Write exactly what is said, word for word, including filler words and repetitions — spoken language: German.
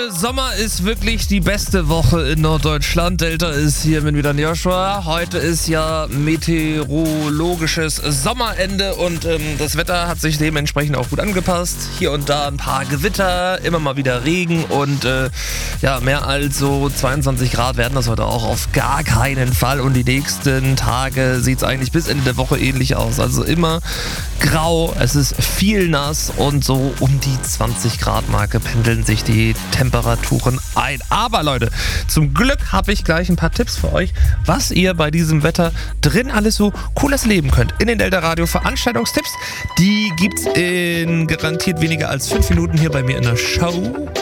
Leute, Sommer ist wirklich die beste Woche in Norddeutschland. Delta ist hier mit wieder Joshua. Heute ist ja meteorologisches Sommerende und ähm, das Wetter hat sich dementsprechend auch gut angepasst. Hier und da ein paar Gewitter, immer mal wieder Regen und äh, ja, mehr als so zweiundzwanzig Grad werden das heute auch auf gar keinen Fall. Und die nächsten Tage sieht es eigentlich bis Ende der Woche ähnlich aus. Also immer grau, es ist viel nass und so um die zwanzig Grad Marke pendeln sich die Temperaturen ein. Aber Leute, zum Glück habe ich gleich ein paar Tipps für euch, was ihr bei diesem Wetter drin alles so cooles leben könnt. In den Delta Radio Veranstaltungstipps, die gibt's in garantiert weniger als fünf Minuten hier bei mir in der Show.